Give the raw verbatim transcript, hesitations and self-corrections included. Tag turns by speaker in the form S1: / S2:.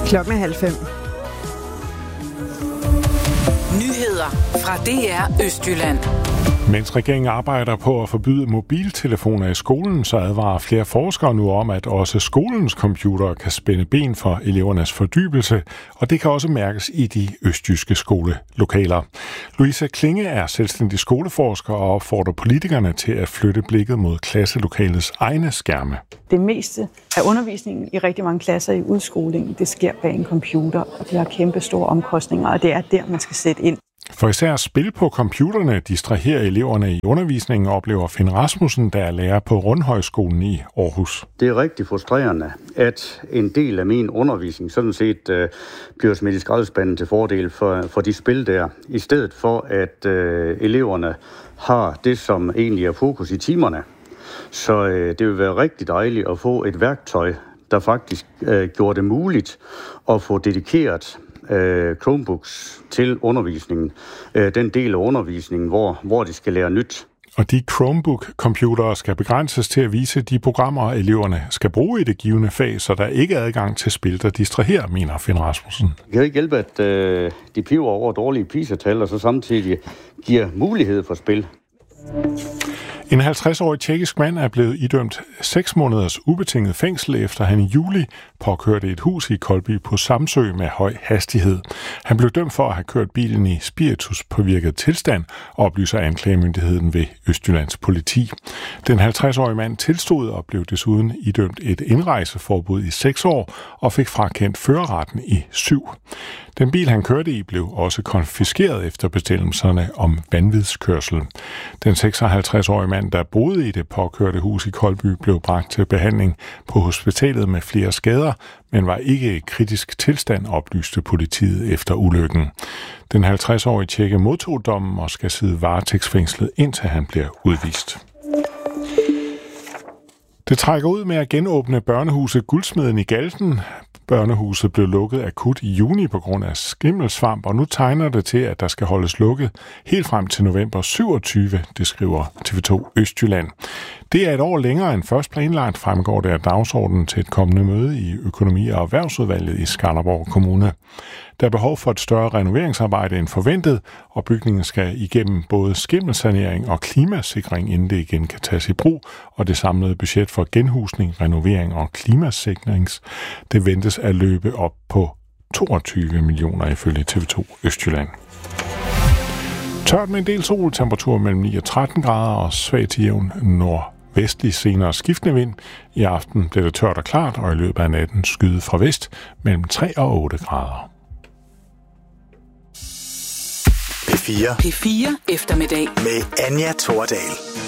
S1: Klokken er halv fem.
S2: Nyheder fra D R Østjylland.
S3: Mens regeringen arbejder på at forbyde mobiltelefoner i skolen, så advarer flere forskere nu om, at også skolens computere kan spænde ben for elevernes fordybelse, og det kan også mærkes i de østjyske skolelokaler. Louise Klinge er selvstændig skoleforsker og opfordrer politikerne til at flytte blikket mod klasselokalets egne skærme.
S4: Det meste af undervisningen i rigtig mange klasser i udskolingen, det sker bag en computer, og det har kæmpe store omkostninger, og det er der, man skal sætte ind.
S3: For især spil på computerne distraherer eleverne i undervisningen, oplever Finn Rasmussen, der er lærer på Rundhøjskolen i Aarhus.
S5: Det er rigtig frustrerende, at en del af min undervisning sådan set øh, bliver smidt i skraldespanden til fordel for, for de spil der, i stedet for at øh, eleverne har det, som egentlig er fokus i timerne. Så øh, det vil være rigtig dejligt at få et værktøj, der faktisk øh, gjorde det muligt at få dedikeret øh, Chromebooks til undervisningen. Øh, den del af undervisningen, hvor, hvor de skal lære nyt.
S3: Og de Chromebook-computere skal begrænses til at vise de programmer, eleverne skal bruge i det givne fag, så der ikke er adgang til spil, der distraherer, mener Finn Rasmussen.
S5: Det kan ikke hjælpe, at øh, de piver over dårlige PISA-tal, og så samtidig giver mulighed for spil.
S3: En halvtreds-årig tjekkisk mand er blevet idømt seks måneders ubetinget fængsel, efter han i juli påkørte et hus i Koldby på Samsø med høj hastighed. Han blev dømt for at have kørt bilen i spirituspåvirket tilstand, oplyser anklagemyndigheden ved Østjyllands politi. Den halvtreds-årige mand tilstod og blev desuden idømt et indrejseforbud i seks år og fik frakendt førerretten i syv. Den bil, han kørte i, blev også konfiskeret efter bestemmelserne om vanvidskørsel. Den seksoghalvtreds-årige mand, der boede i det påkørte hus i Koldby, blev bragt til behandling på hospitalet med flere skader, men var ikke i kritisk tilstand, oplyste politiet efter ulykken. Den halvtreds-årige tjekke modtog dommen og skal sidde varetægtsfængslet, indtil han bliver udvist. Det trækker ud med at genåbne børnehuset Guldsmeden i Galten. Børnehuset blev lukket akut i juni på grund af skimmelsvamp, og nu tegner det til, at der skal holdes lukket helt frem til november syvogtyvende, det skriver T V to Østjylland. Det er et år længere end først planlagt, fremgår det af dagsordenen til et kommende møde i Økonomi- og Erhvervsudvalget i Skanderborg Kommune. Der er behov for et større renoveringsarbejde end forventet, og bygningen skal igennem både skimmelsanering og klimasikring, inden det igen kan tages i brug, og det samlede budget for genhusning, renovering og klimasikring, det ventes at løbe op på toogtyve millioner ifølge T V to Østjylland. Tørt med en del sol, temperatur mellem ni og tretten grader og svag til jævn nordvestlig, senere skiftende vind. I aften bliver det tørt og klart, og i løbet af natten skyde fra vest mellem tre og otte grader.
S6: P fire.
S2: P fire eftermiddag
S6: med Anja Thordal.